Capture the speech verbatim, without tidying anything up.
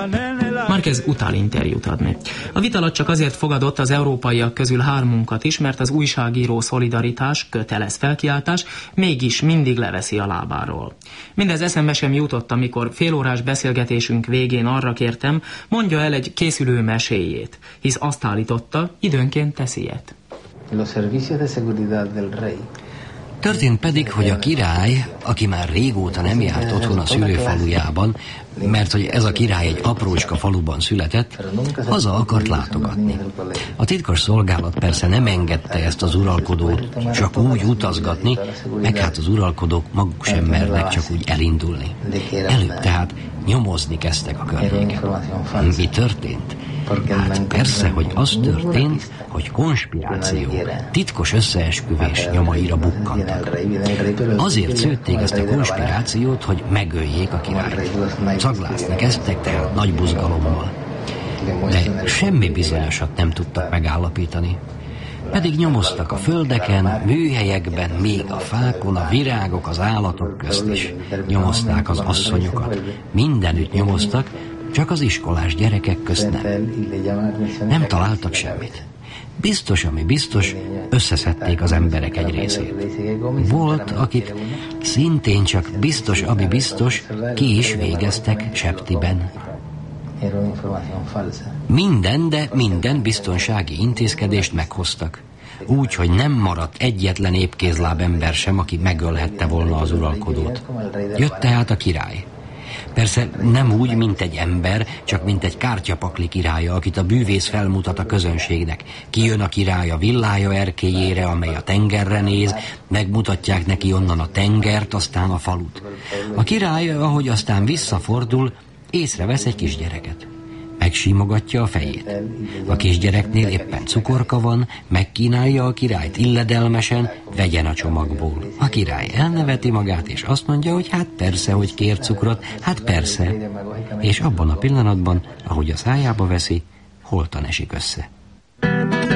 Márquez utál interjút adni. A vita alatt csak azért fogadott az európaiak közül hármunkat is, mert az újságíró szolidaritás, kötelez felkiáltás mégis mindig leveszi a lábáról. Mindez eszembe sem jutott, amikor félórás beszélgetésünk végén arra kértem, mondja el egy készülő meséjét, hisz azt állította, időnként tesz ilyet. Történt pedig, hogy a király, aki már régóta nem járt otthon a szülőfalujában, mert hogy ez a király egy aprócska faluban született, haza akart látogatni. A titkos szolgálat persze nem engedte ezt az uralkodót csak úgy utazgatni, meg hát az uralkodók maguk sem mernek csak úgy elindulni. Előbb tehát nyomozni kezdtek a környéken. Mi történt? Hát persze, hogy az történt, hogy konspiráció, titkos összeesküvés nyomaira bukkantak. Azért szőtték ezt a konspirációt, hogy megöljék a királyt. Szaglászni kezdtek tehát nagy buzgalommal. De semmi bizonyosat nem tudtak megállapítani. Pedig nyomoztak a földeken, műhelyekben, még a fákon, a virágok, az állatok közt is. Nyomozták az asszonyokat. Mindenütt nyomoztak, csak az iskolás gyerekek közt nem. Nem találtak semmit. Biztos, ami biztos, összeszedték az emberek egy részét. Volt, akik szintén csak biztos, ami biztos, ki is végeztek Septiben. Minden, de minden biztonsági intézkedést meghoztak. Úgy, hogy nem maradt egyetlen épkézláb ember sem, aki megölhette volna az uralkodót. Jött tehát a király. Persze nem úgy, mint egy ember, csak mint egy kártyapakli királya, akit a bűvész felmutat a közönségnek. Kijön a király a villája erkélyére, amely a tengerre néz, megmutatják neki onnan a tengert, aztán a falut. A király, ahogy aztán visszafordul, észrevesz egy kisgyereket. Megsímogatja a fejét. A kisgyereknél éppen cukorka van, megkínálja a királyt illedelmesen, vegyen a csomagból. A király elneveti magát, és azt mondja, hogy hát persze, hogy kér cukrot, hát persze. És abban a pillanatban, ahogy a szájába veszi, holtan esik össze.